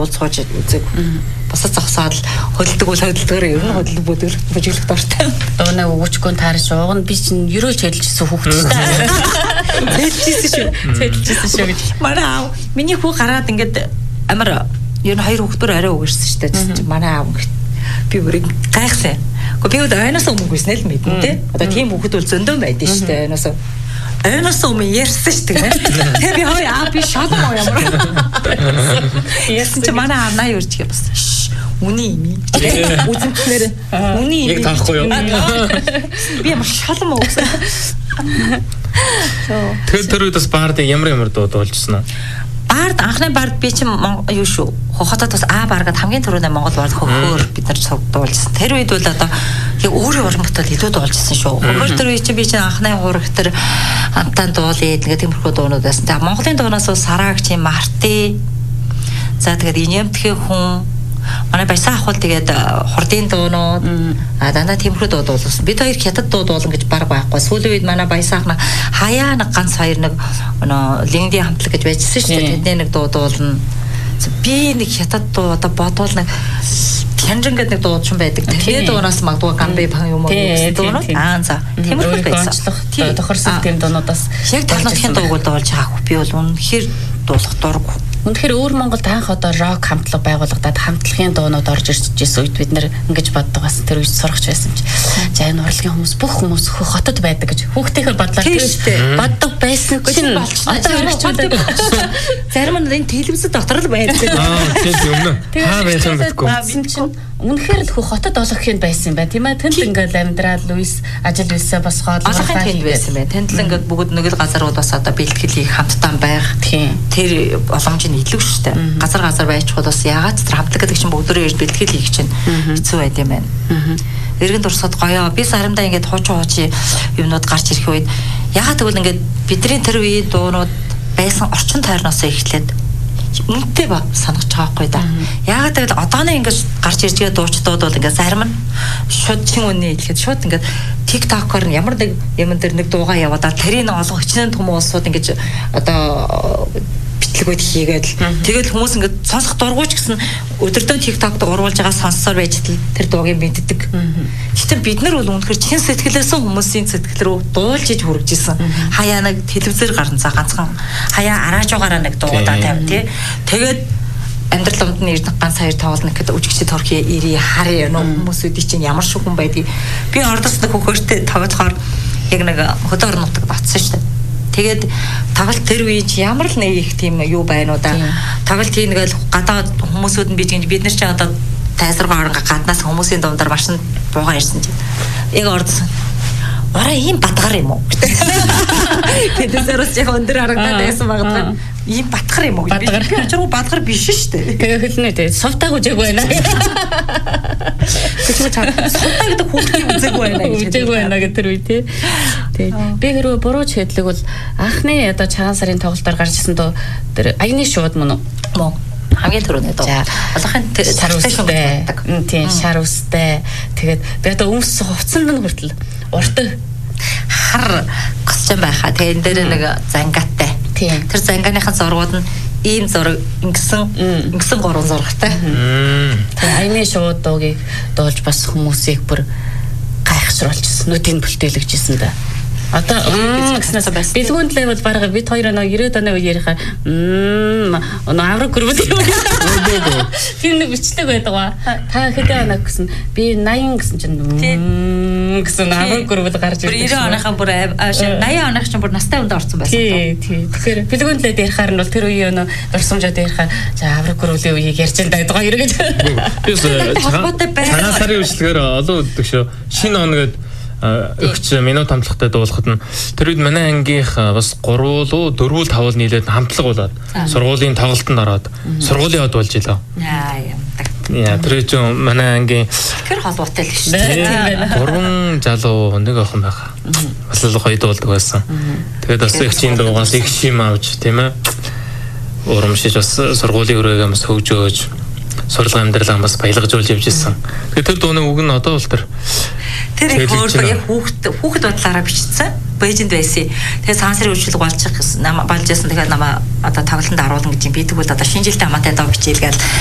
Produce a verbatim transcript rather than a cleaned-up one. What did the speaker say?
дуул сууж үзэг. Бусад зогсоод хөдөлдөг бол хөдөлдөгөр ер нь хөдөлдөг бүдэг бүжиглэх дуртай. Дуунаа өгөчгөө таарч уугна би чинь ерөө чэдэлжсэн хүүхдтэй. Цэдэлжсэн шүү. Цэдэлжсэн шүү гэж. Манай аав миний хүү гараад ингээд амар ер нь хоёр хүүхдээр арай өгөрсөн шүү дээ. Манай аав би бүрийг гайхсан. Гэхдээ би ойноос өмнө гүйсэн л мэдэн тэ. Одоо тийм хүүхэд бол зөндөө байдэн шүү дээ. Ойноос ойноос өмнө ярьсан шүү дээ. Тэгээ би хой аа би шалгам уу ямар. Ярьсан чи манай аав наа юурч бас. Үний юм. Үзэмтлэр үний юм. Яг таахгүй юу? Би ямар шалгам уу гэсэн. Тэр тэр үед бас баард ямар ямар дуу дуулжсэн нь. Баард анхны баард би чинь юу шүү. Хотод бас А бааргаад хамгийн түрүүний Монгол баард хөхөөр бид нар дуулжсэн. Тэр үед бол одоо яг өөрийн урамтай илүү дуулжсэн шүү. Хөхөөр тэр үед чинь би чинь анхны хуурах тэр хамтаа дуулъя тэгээ тиймэрхүү дуунууд байсан. За Монголын дуунаас бол Сараагч, Марти. За тэгээд Инемтхи хүн манай баясаа ахвал тэгээд хурдын дуунууд а дандаа тиймэрхүү дуу дуулсан. Бид хоёр хятад дуу дуулан гэж баг байхгүй. Сүүлийн үед манай баясаах нэг хаяа нэг ганц хоёр нэг өнөө лингди хамтлаг гэж байжсэн шүү дээ. Тэдний нэг дуу дуулна. Би нэг хятад дуу одоо бодвол нэг Тянжин гэдэг нэг дуучин байдаг. Тэгээд дуунаас магадгүй гамбай пан юм уу дуунууд аа за тиймэрхүү байсан. Тохирсон тийм дуунуудаас яг талхын дууг дуулж байгааг би бол үнэхээр дуулах дурггүй. Үнэхээр өөр Монголд анх одоо рок хамтлаг байгуулагдаад хамтлагын дуунууд орж ирж ирсэн үед бид нэр ингэж боддог бас тэр үед сурахч байсан чи. За энэ урлагийн хүмүүс бүх хүмүүс хотод байдаг гэж хүүхдтэйгээр бодлоо тийм боддог байсан чинь одоо хэрэгжүүлээд зарим нь энэ телевизэд дотор л байдаг. Аа тийм юм. Хаа байсан гэдэггүй. Үнэхээр л хөө хотод олох юм байсан бай тийм ээ. Тэнд ингээл амьдрал Луис ажил үйлсээ босгоод олохын тэнд байсан бай. Тэнд л ингээд бүгд нэг л газарууд бас одоо бэлтгэл хийх хамтдаа байх. Тэр боломж нь илүү шүү дээ. Газар газар байчхад бас ягаад ч тэр хамтлаг гэдэг чинь бүгдөө ирж бэлтгэл хийх чинь хэцүү байд юм байна. Эргэн дурсаад гоёо. Би сарамдаа ингээд хуучин хуучи юмнууд гарч ирэх үед ягаад гэвэл ингээд бидний тэр үеийн дуунууд байсан орчин тойрноосоо эхлээд үнэтэй ба санаж байгаа байхгүй да. Яагаад гэвэл одооны ингэж гарч ирж байгаа дуучдууд бол ингээд зарим нь шууд чин үнэ хэлэхэд шууд ингээд TikTok-оор ямар нэг юм дээр нэг дуугаа явуудаад тэрийг олон хүчнээ том улсууд ингэж одоо битлэгүүд хийгээд тэгэл хүмүүс ингээд сонсох дургуйч гэсэн өдөртөө TikTok-д уруулж байгаа сонссоор байж тэр дуугийг мэддэг. Гэтэл бид нар бол үнэхээр чин сэтгэлээсээ хүмүүсийн сэтгэл рүү дуулж иж хүргэжсэн. Хаяа нэг телевизээр гарна цаа ганцхан хаяа араажуугаараа нэг дуугуудаа тавь тий. Тэгээд амьдрал өмд нь ирдэг ганц хоёр тоглоно гэхэд үжигчд төрхий ири харъя хүмүүсүүдийн чинь ямар шиг хүн байдгийг би ордос нэг хөхөртэй тоглохоор яг нэг хөдөө орон нутаг батсан шүү дээ. Тэгээд тоглолт тэр үеийн чи ямар л нэг их тийм юу байна уу да. Тоглолт хийгээл гадаад хүмүүсүүд нь бид бид нар чи одоо тайсаргаа орон гаднаас хүмүүсийн дундаар машин буугаа ирсэн чи. Яг ордсон. Ороо ийм батгар юм уу? Тэдээс яг өндөр харагдаад байсан багтаа. Ийм батгар юм уу? Би очроо батгар биш шүү дээ. Тэгээ хэлнэ дээ. Совтаг үжээг байна. Тэгвэл совтаг гэдэг хүүхдийн үзег байна гэж. Үзег байна гэх тэр үе тий. Тий. Би хэрвээ буруу чиглэг бол анхны одоо цагаан сарын тоглолтоор гарч ирсэн дөө тэр аяны шууд мөн үү? Хамгийн түрүүний дуу. Олонхын шар үстэй. Тийм, шар үстэй. Тэгээд би одоо өмс хувцсан нь хүртэл уртаг хар костюм байхаа. Тэгээд энэ дээр нэг зангатай. Тийм. Тэр зангааныхын зургууд нь ийм зураг ингэсэн ингэсэн гурван зурагтай. Тэгээд аяны шууд дуугийг дуулж бас хүмүүсийг бүр гайхшруулчихсан. Нүдийг бүлтээлгжсэн да. Одоо гэснээс бас бэлгүүнд л бол бараг бид хоёр нэг ирээд оноо ярихаа мм авраг гөрвөл юм. Тэр нэг бичлэг байдаг ба. Та хэдэн оноо гэсэн би наян гэсэн чинь мм гэсэн авраг гөрвөл гарч ирсэн. девяносто оныхаа бүр наян оных чинь бүр настай хүнд орсон байсан. Тий, тий. Тэгэхээр бэлгүүнд л ярихаар нь бол тэр үеийн оноо дурсамжаад ярихаа за авраг гөрвөлийн үеийг ярьж л байдаг эргэж. Би цагаан сарын үечлэгээр олон үддэг шүү. Шинэ он гэдэг өгч минут хамтлагтай дуулахад нь тэр үед манай ангийнх бас гурвуу дөрвөл тавал нийлээд хамтлаг болоод сургуулийн тоглолтод ороод сургуулийн од болж илээ. Яа юм. Яа тэр чинь манай ангийн тэр холбоотой л шүү дээ. Гурван залуу нэг охин байхаа. Бас л гоё дуулдаг байсан. Тэгээд бас их чинь дуугаас их шим авч тийм ээ. Урамшиж бас сургуулийн өрөөгээ бас хөгжөөж сурлага амьдралаа бас баялгажуулж явж ирсэн. Тэгээд тэр дууны үг нь одоо бол тэр тэр их өөрөө яг хүүхэд хүүхэд бодлаараа бичсэн. Бээжинд байсан. Тэгээ цаан сарын үйлчлэг болж байгаа гэсэн. Нам болж байсан. Тэгэхээр намаа одоо тоглолтод оруулна гэж юм. Би тэгвэл одоо шинэ жилдээ хамаатай доо бичээл гээл